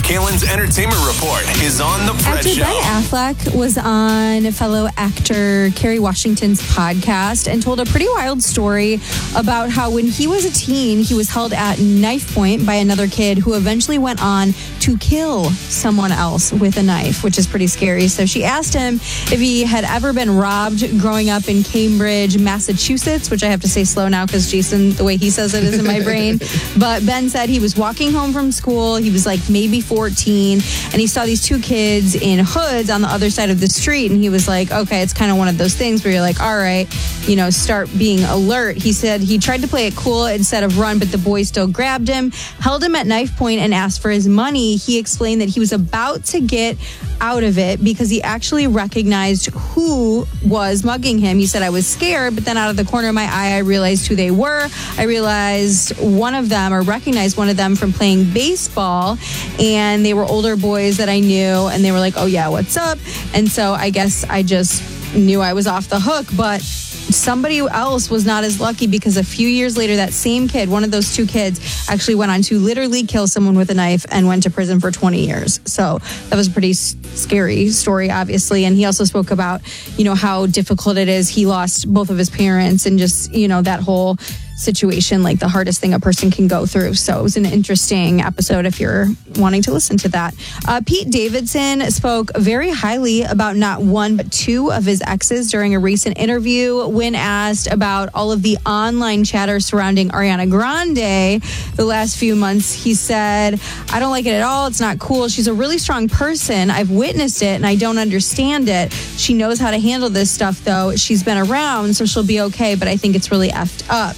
Kalen's Entertainment Report is on The Fred Actor Show. Ben Affleck was on fellow actor Kerry Washington's podcast and told a pretty wild story about how when he was a teen, he was held at knife point by another kid who eventually went on to kill someone else with a knife, which is pretty scary. So she asked him if he had ever been robbed growing up in Cambridge, Massachusetts, which I have to say slow now because Jason, the way he says it is in my brain. But Ben said he was walking home from school. He was like maybe 14, and he saw these two kids in hoods on the other side of the street, and he was like, okay, it's kind of one of those things where you're like, all right, start being alert. He said he tried to play it cool instead of run, but the boys still grabbed him, held him at knife point, and asked for his money. He explained that he was about to get out of it because he actually recognized who was mugging him. He said, I was scared, but then out of the corner of my eye, I realized who they were. I realized recognized one of them from playing baseball, and they were older boys that I knew, and they were like, oh yeah, what's up? And so I guess I just knew I was off the hook, but somebody else was not as lucky because a few years later, that same kid, one of those two kids, actually went on to literally kill someone with a knife and went to prison for 20 years. So that was a pretty scary story, obviously. And he also spoke about, how difficult it is. He lost both of his parents and just, that whole situation, like the hardest thing a person can go through. So it was an interesting episode if you're wanting to listen to that. Pete Davidson spoke very highly about not one but two of his exes during a recent interview. When asked about all of the online chatter surrounding Ariana Grande the last few months, he said, I don't like it at all. It's not cool. She's a really strong person. I've witnessed it and I don't understand it. She knows how to handle this stuff though. She's been around, so she'll be okay, but I think it's really effed up.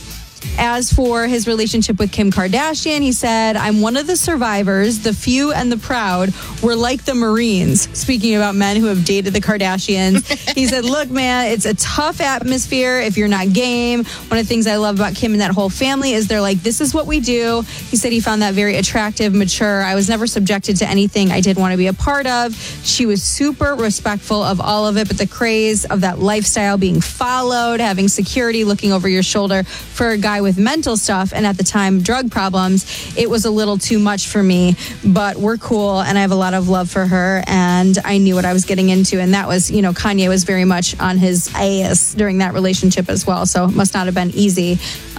As for his relationship with Kim Kardashian, he said, I'm one of the survivors. The few and the proud were like the Marines. Speaking about men who have dated the Kardashians. He said, look, man, it's a tough atmosphere if you're not game. One of the things I love about Kim and that whole family is they're like, this is what we do. He said he found that very attractive, mature. I was never subjected to anything I didn't want to be a part of. She was super respectful of all of it, but the craze of that lifestyle being followed, having security looking over your shoulder for a guy with mental stuff and at the time drug problems, it was a little too much for me, but we're cool and I have a lot of love for her and I knew what I was getting into. And that was, Kanye was very much on his ass during that relationship as well, so it must not have been easy.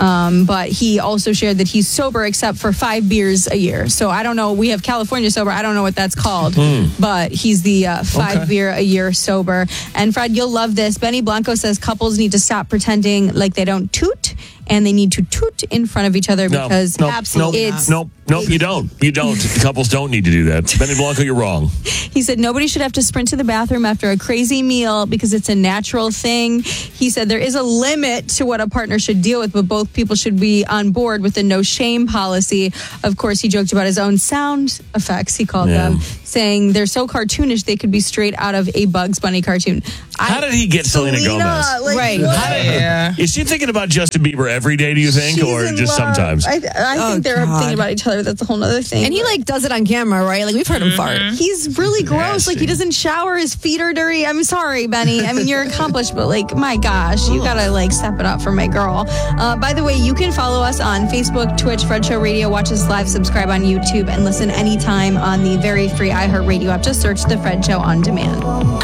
But he also shared that he's sober except for 5 beers a year. So I don't know, we have California sober, I don't know what that's called, but he's the 5 beer a year sober. And Fred, you'll love this. Benny Blanco says couples need to stop pretending like they don't toot, and they need to toot in front of each other because absolutely you don't. The couples don't need to do that. Benny Blanco, you're wrong. He said nobody should have to sprint to the bathroom after a crazy meal because it's a natural thing. He said there is a limit to what a partner should deal with, but both people should be on board with the no shame policy. Of course, he joked about his own sound effects, he called them, saying they're so cartoonish they could be straight out of a Bugs Bunny cartoon. How did he get Selena Gomez? Right. Is she thinking about Justin Bieber every day, do you think, She's or just love. sometimes? I think they're thinking about each other. That's a whole other thing. And he does it on camera, right? Like we've heard him fart. He's really gross. Nasty. Like he doesn't shower. His feet are dirty. I'm sorry, Benny. I mean, you're accomplished, but my gosh, you gotta step it up for my girl. By the way, you can follow us on Facebook, Twitch, Fred Show Radio. Watch us live, subscribe on YouTube, and listen anytime on the very free iHeartRadio app. Just search The Fred Show on Demand.